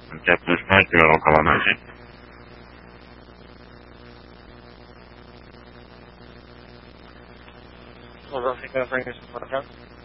Aquest no és el calamari. Los dos que no están en su mercado.